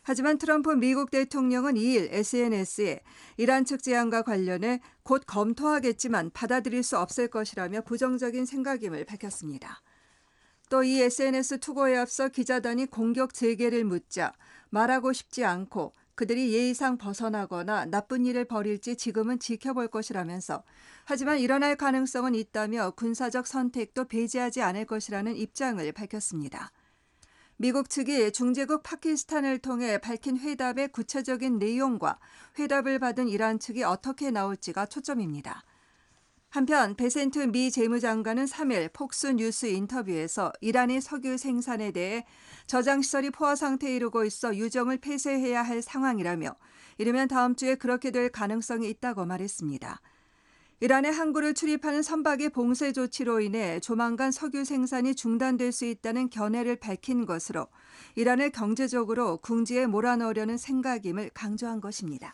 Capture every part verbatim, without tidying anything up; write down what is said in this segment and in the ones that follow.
하지만 트럼프 미국 대통령은 이일 에스엔에스에 이란 측 제안과 관련해 곧 검토하겠지만 받아들일 수 없을 것이라며 부정적인 생각임을 밝혔습니다. 또 이 에스엔에스 투고에 앞서 기자단이 공격 재개를 묻자 말하고 싶지 않고 그들이 예의상 벗어나거나 나쁜 일을 벌일지 지금은 지켜볼 것이라면서 하지만 일어날 가능성은 있다며 군사적 선택도 배제하지 않을 것이라는 입장을 밝혔습니다. 미국 측이 중재국 파키스탄을 통해 밝힌 회답의 구체적인 내용과 회답을 받은 이란 측이 어떻게 나올지가 초점입니다. 한편 베센트 미 재무장관은 삼일 폭스 뉴스 인터뷰에서 이란의 석유 생산에 대해 저장시설이 포화 상태에 이르고 있어 유정을 폐쇄해야 할 상황이라며 이르면 다음 주에 그렇게 될 가능성이 있다고 말했습니다. 이란의 항구를 출입하는 선박의 봉쇄 조치로 인해 조만간 석유 생산이 중단될 수 있다는 견해를 밝힌 것으로 이란을 경제적으로 궁지에 몰아넣으려는 생각임을 강조한 것입니다.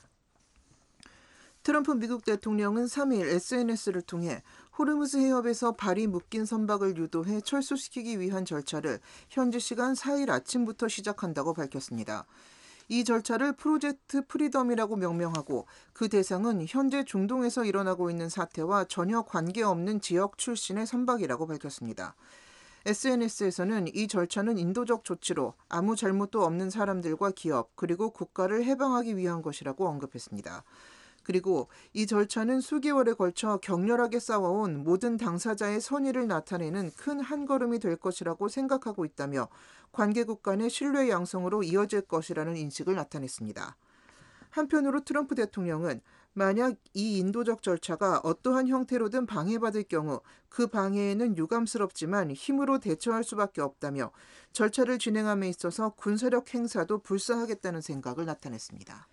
트럼프 미국 대통령은 삼일 에스엔에스를 통해 호르무즈 해협에서 발이 묶인 선박을 유도해 철수시키기 위한 절차를 현지 시간 사일 아침부터 시작한다고 밝혔습니다. 이 절차를 프로젝트 프리덤이라고 명명하고 그 대상은 현재 중동에서 일어나고 있는 사태와 전혀 관계없는 지역 출신의 선박이라고 밝혔습니다. 에스엔에스에서는 이 절차는 인도적 조치로 아무 잘못도 없는 사람들과 기업 그리고 국가를 해방하기 위한 것이라고 언급했습니다. 그리고 이 절차는 수개월에 걸쳐 격렬하게 싸워온 모든 당사자의 선의를 나타내는 큰 한걸음이 될 것이라고 생각하고 있다며 관계국 간의 신뢰 양성으로 이어질 것이라는 인식을 나타냈습니다. 한편으로 트럼프 대통령은 만약 이 인도적 절차가 어떠한 형태로든 방해받을 경우 그 방해에는 유감스럽지만 힘으로 대처할 수밖에 없다며 절차를 진행함에 있어서 군사력 행사도 불사하겠다는 생각을 나타냈습니다.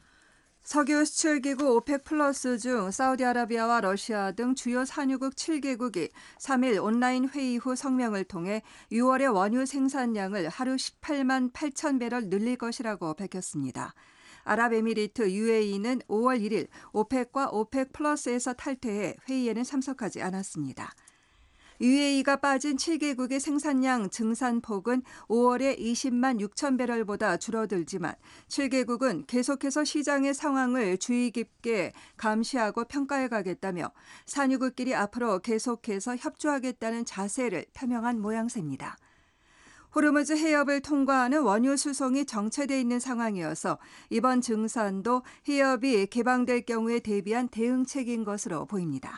석유 수출기구 오펙 플러스 중 사우디아라비아와 러시아 등 주요 산유국 칠 개국이 삼일 온라인 회의 후 성명을 통해 유월의 원유 생산량을 하루 십팔만 팔천 배럴 늘릴 것이라고 밝혔습니다. 아랍에미리트 유에이는 오월 일일 오펙과 오펙 플러스에서 탈퇴해 회의에는 참석하지 않았습니다. 유에이가 빠진 칠 개국의 생산량 증산폭은 오월에 이십만 육천 배럴보다 줄어들지만 칠 개국은 계속해서 시장의 상황을 주의 깊게 감시하고 평가해 가겠다며 산유국끼리 앞으로 계속해서 협조하겠다는 자세를 표명한 모양새입니다. 호르무즈 해협을 통과하는 원유 수송이 정체돼 있는 상황이어서 이번 증산도 해협이 개방될 경우에 대비한 대응책인 것으로 보입니다.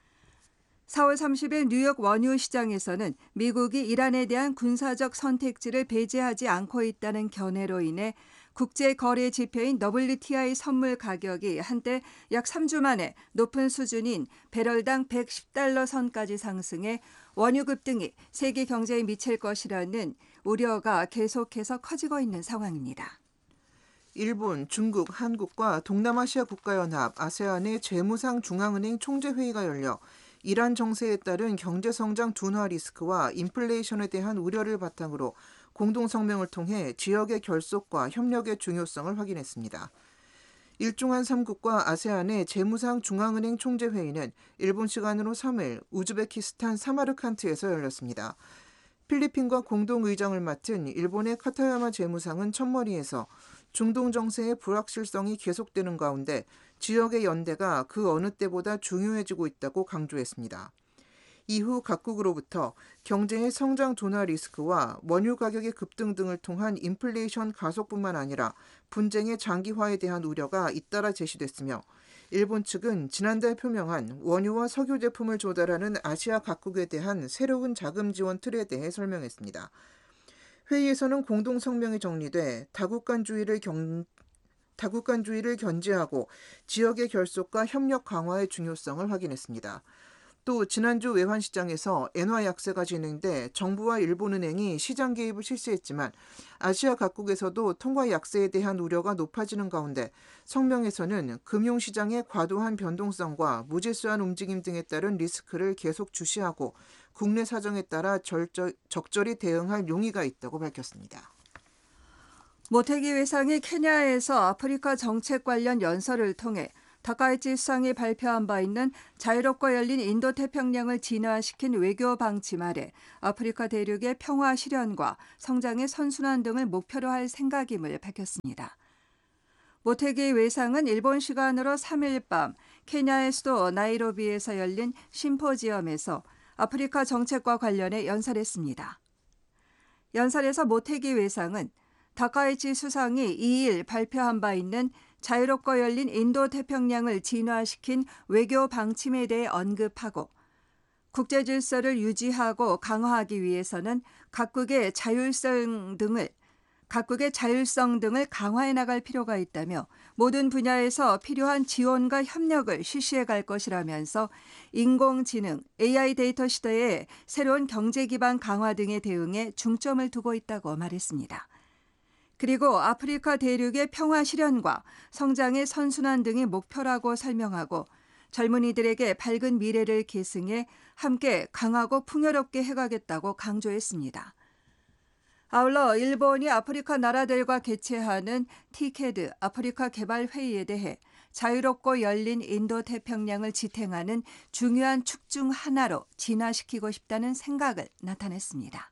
사월 삼십일 뉴욕 원유 시장에서는 미국이 이란에 대한 군사적 선택지를 배제하지 않고 있다는 견해로 인해 국제거래 지표인 더블유티아이 선물 가격이 한때 약 삼 주 만에 높은 수준인 배럴당 백십 달러 선까지 상승해 원유 급등이 세계 경제에 미칠 것이라는 우려가 계속해서 커지고 있는 상황입니다. 일본, 중국, 한국과 동남아시아 국가연합, 아세안의 재무상 중앙은행 총재회의가 열려 이란 정세에 따른 경제성장 둔화 리스크와 인플레이션에 대한 우려를 바탕으로 공동성명을 통해 지역의 결속과 협력의 중요성을 확인했습니다. 일중한 삼 국과 아세안의 재무상 중앙은행 총재회의는 일본 시간으로 삼일 우즈베키스탄 사마르칸트에서 열렸습니다. 필리핀과 공동의장을 맡은 일본의 카타야마 재무상은 첫머리에서 중동 정세의 불확실성이 계속되는 가운데 지역의 연대가 그 어느 때보다 중요해지고 있다고 강조했습니다. 이후 각국으로부터 경제의 성장 둔화 리스크와 원유 가격의 급등 등을 통한 인플레이션 가속뿐만 아니라 분쟁의 장기화에 대한 우려가 잇따라 제시됐으며 일본 측은 지난달 표명한 원유와 석유 제품을 조달하는 아시아 각국에 대한 새로운 자금 지원 틀에 대해 설명했습니다. 회의에서는 공동성명이 정리돼 다국간주의를 경, 다국간주의를 견제하고 지역의 결속과 협력 강화의 중요성을 확인했습니다. 또 지난주 외환시장에서 엔화 약세가 진행돼 정부와 일본은행이 시장 개입을 실시했지만 아시아 각국에서도 통화 약세에 대한 우려가 높아지는 가운데 성명에서는 금융시장의 과도한 변동성과 무질서한 움직임 등에 따른 리스크를 계속 주시하고 국내 사정에 따라 절저, 적절히 대응할 용의가 있다고 밝혔습니다. 모태기 외상이 케냐에서 아프리카 정책 관련 연설을 통해 다카이치 수상이 발표한 바 있는 자유롭고 열린 인도태평양을 진화시킨 외교 방침 아래 아프리카 대륙의 평화 실현과 성장의 선순환 등을 목표로 할 생각임을 밝혔습니다. 모테기 외상은 일본 시간으로 삼 일 밤 케냐의 수도 나이로비에서 열린 심포지엄에서 아프리카 정책과 관련해 연설했습니다. 연설에서 모테기 외상은 다카이치 수상이 이 일 발표한 바 있는 자유롭고 열린 인도태평양을 진화시킨 외교 방침에 대해 언급하고 국제 질서를 유지하고 강화하기 위해서는 각국의 자율성 등을 각국의 자율성 등을 강화해 나갈 필요가 있다며 모든 분야에서 필요한 지원과 협력을 실시해 갈 것이라면서 인공지능, 에이아이 데이터 시대의 새로운 경제 기반 강화 등의 대응에 중점을 두고 있다고 말했습니다. 그리고 아프리카 대륙의 평화 실현과 성장의 선순환 등이 목표라고 설명하고 젊은이들에게 밝은 미래를 계승해 함께 강하고 풍요롭게 해가겠다고 강조했습니다. 아울러 일본이 아프리카 나라들과 개최하는 티케드 아프리카 개발 회의에 대해 자유롭고 열린 인도태평양을 지탱하는 중요한 축 중 하나로 진화시키고 싶다는 생각을 나타냈습니다.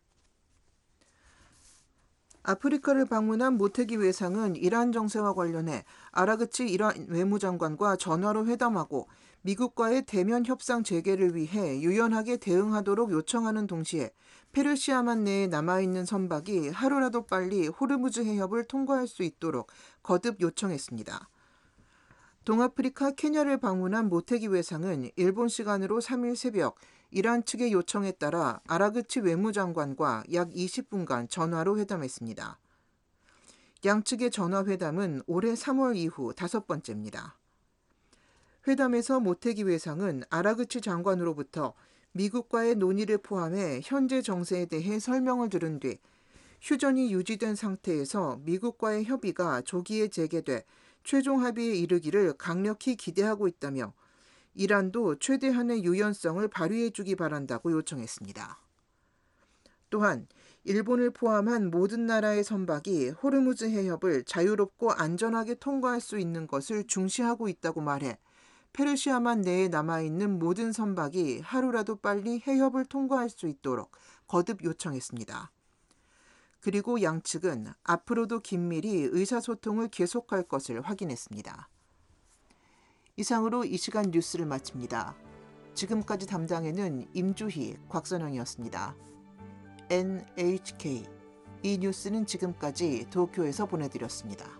아프리카를 방문한 모테기 외상은 이란 정세와 관련해 아라그치 이란 외무장관과 전화로 회담하고 미국과의 대면 협상 재개를 위해 유연하게 대응하도록 요청하는 동시에 페르시아만 내에 남아있는 선박이 하루라도 빨리 호르무즈 해협을 통과할 수 있도록 거듭 요청했습니다. 동아프리카 케냐를 방문한 모테기 외상은 일본 시간으로 삼 일 새벽 이란 측의 요청에 따라 아라그치 외무장관과 약 이십 분간 전화로 회담했습니다. 양측의 전화회담은 올해 삼월 이후 다섯 번째입니다. 회담에서 모테기 외상은 아라그치 장관으로부터 미국과의 논의를 포함해 현재 정세에 대해 설명을 들은 뒤 휴전이 유지된 상태에서 미국과의 협의가 조기에 재개돼 최종 합의에 이르기를 강력히 기대하고 있다며 이란도 최대한의 유연성을 발휘해주기 바란다고 요청했습니다. 또한 일본을 포함한 모든 나라의 선박이 호르무즈 해협을 자유롭고 안전하게 통과할 수 있는 것을 중시하고 있다고 말해 페르시아만 내에 남아있는 모든 선박이 하루라도 빨리 해협을 통과할 수 있도록 거듭 요청했습니다. 그리고 양측은 앞으로도 긴밀히 의사소통을 계속할 것을 확인했습니다. 이상으로 이 시간 뉴스를 마칩니다. 지금까지 담당에는 임주희, 곽선영이었습니다. 엔에이치케이 이 뉴스는 지금까지 도쿄에서 보내드렸습니다.